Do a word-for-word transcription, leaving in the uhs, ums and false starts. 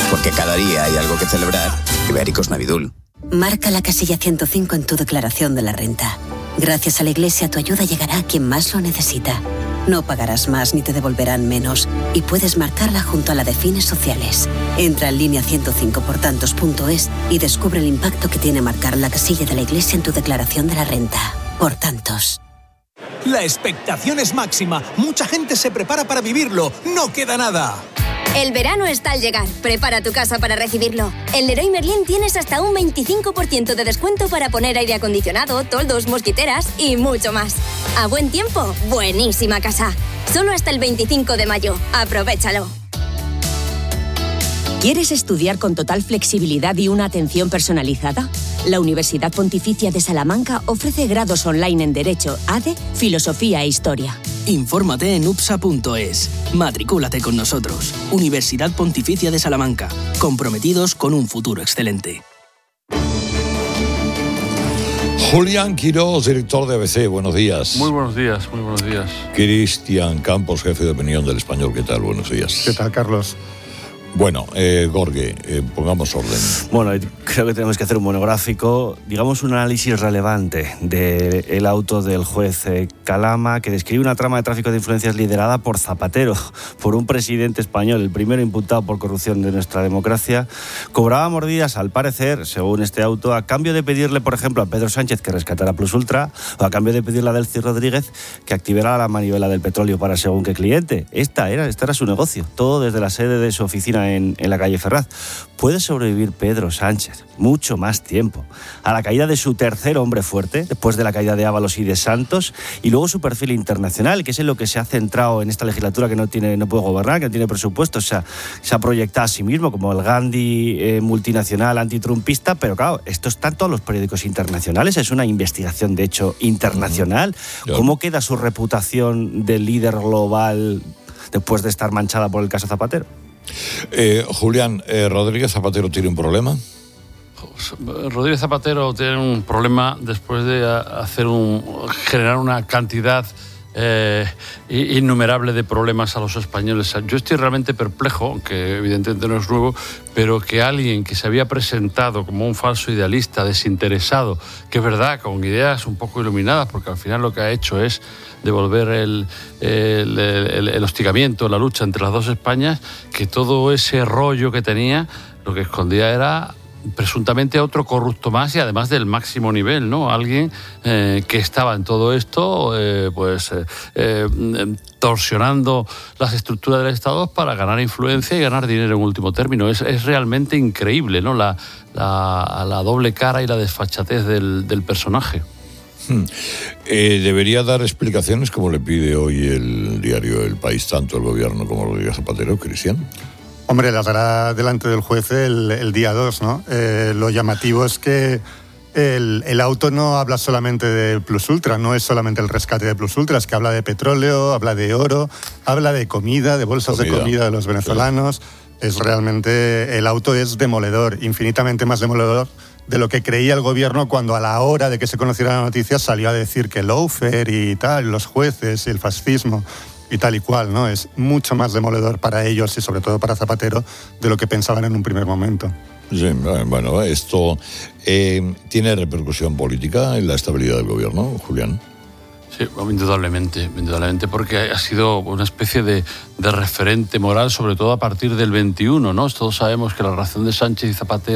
Porque cada día hay algo que celebrar. Ibéricos Navidul. Marca la casilla ciento cinco en tu declaración de la renta. Gracias a la Iglesia, tu ayuda llegará a quien más lo necesita. No pagarás más ni te devolverán menos. Y puedes marcarla junto a la de fines sociales. Entra en línea ciento cinco por tantos punto es y descubre el impacto que tiene marcar la casilla de la Iglesia en tu declaración de la renta. Por tantos. La expectación es máxima. Mucha gente se prepara para vivirlo. No queda nada. El verano está al llegar. Prepara tu casa para recibirlo. En Leroy Merlin tienes hasta un veinticinco por ciento de descuento para poner aire acondicionado, toldos, mosquiteras y mucho más. A buen tiempo, buenísima casa. Solo hasta el veinticinco de mayo. Aprovéchalo. ¿Quieres estudiar con total flexibilidad y una atención personalizada? La Universidad Pontificia de Salamanca ofrece grados online en Derecho, A D E, Filosofía e Historia. Infórmate en upsa punto es. Matricúlate con nosotros. Universidad Pontificia de Salamanca. Comprometidos con un futuro excelente. Julián Quirós, director de A B C, buenos días. Muy buenos días, muy buenos días. Cristian Campos, jefe de opinión del Español, ¿qué tal? Buenos días. ¿Qué tal, Carlos? Bueno, eh, Gorge, eh, pongamos orden. Bueno, creo que tenemos que hacer un monográfico, digamos un análisis relevante del auto del juez eh, Calama, que describe una trama de tráfico de influencias liderada por Zapatero, por un presidente español, el primero imputado por corrupción de nuestra democracia. Cobraba mordidas, al parecer, según este auto, a cambio de pedirle, por ejemplo, a Pedro Sánchez que rescatara Plus Ultra, o a cambio de pedirle a Delcy Rodríguez que activara la manivela del petróleo para según qué cliente. Esta era, esta era su negocio, todo desde la sede de su oficina En, en la calle Ferraz. ¿Puede sobrevivir Pedro Sánchez mucho más tiempo a la caída de su tercer hombre fuerte, después de la caída de Ábalos y de Santos, y luego su perfil internacional, que es en lo que se ha centrado en esta legislatura, que no tiene, no puede gobernar, que no tiene presupuesto? O sea, se ha proyectado a sí mismo como el Gandhi eh, multinacional antitrumpista, pero claro, esto está en todos los periódicos internacionales, es una investigación de hecho internacional. ¿Cómo queda su reputación de líder global después de estar manchada por el caso Zapatero? Eh, Julián, eh, ¿Rodríguez Zapatero tiene un problema? Rodríguez Zapatero tiene un problema después de hacer un, generar una cantidad eh, innumerable de problemas a los españoles. Yo estoy realmente perplejo, aunque evidentemente no es nuevo, pero que alguien que se había presentado como un falso idealista, desinteresado, que es verdad, con ideas un poco iluminadas, porque al final lo que ha hecho es devolver el, el, el, el hostigamiento, la lucha entre las dos Españas, que todo ese rollo que tenía, lo que escondía era presuntamente otro corrupto más, y además del máximo nivel, ¿no? Alguien eh, que estaba en todo esto, eh, pues eh, eh, torsionando las estructuras del Estado para ganar influencia y ganar dinero en último término. Es, es realmente increíble, ¿no? La, la, la doble cara y la desfachatez del, del personaje. Hmm. Eh, ¿Debería dar explicaciones, como le pide hoy el diario El País, tanto el gobierno como Rodríguez Zapatero, Cristian? Hombre, las hará delante del juez el, el día dos, ¿no? Eh, lo llamativo es que el, el auto no habla solamente de Plus Ultra, no es solamente el rescate de Plus Ultra, es que habla de petróleo, habla de oro, habla de comida, de bolsas comida. de comida de los venezolanos. Sí. Es realmente, el auto es demoledor, infinitamente más demoledor de lo que creía el gobierno cuando a la hora de que se conociera la noticia salió a decir que lawfare y tal, los jueces y el fascismo y tal y cual, ¿no? Es mucho más demoledor para ellos y sobre todo para Zapatero de lo que pensaban en un primer momento. Sí, bueno, esto eh, ¿tiene repercusión política en la estabilidad del gobierno, Julián? Sí, indudablemente, indudablemente, porque ha sido una especie de, de referente moral, sobre todo a partir del veintiuno, ¿no? Todos sabemos que la relación de Sánchez y Zapatero